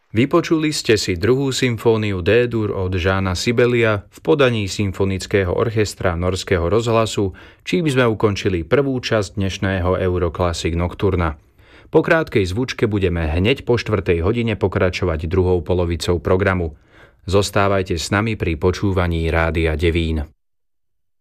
Vypočuli ste si 2. symfóniu D-dur od Jeana Sibelia v podaní Symfonického orchestra Norského rozhlasu, čím sme ukončili prvú časť dnešného Euroclassic Nocturna. Po krátkej zvučke budeme hneď po 4. hodine pokračovať druhou polovicou programu. Zostávajte s nami pri počúvaní Rádia Devín.